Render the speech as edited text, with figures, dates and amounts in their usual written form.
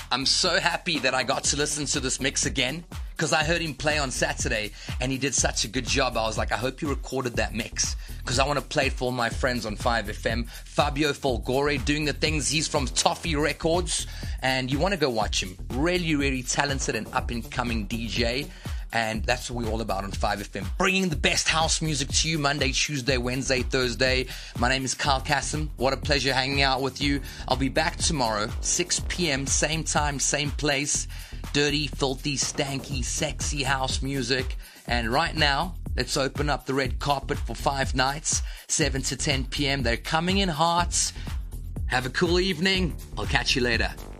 I'm so happy that I got to listen to this mix again because I heard him play on Saturday and he did such a good job. I was like, I hope you recorded that mix because I want to play it for all my friends on 5FM. Fabio Folgore doing the things. He's from Toffee Records and you want to go watch him. Really, really talented and up-and-coming DJ. And that's what we're all about on 5FM. Bringing the best house music to you Monday, Tuesday, Wednesday, Thursday. My name is Kyle Kassem. What a pleasure hanging out with you. I'll be back tomorrow, 6 p.m., same time, same place. Dirty, filthy, stanky, sexy house music. And right now, let's open up the red carpet for 5 nights, 7 to 10 p.m. They're coming in hot. Have a cool evening. I'll catch you later.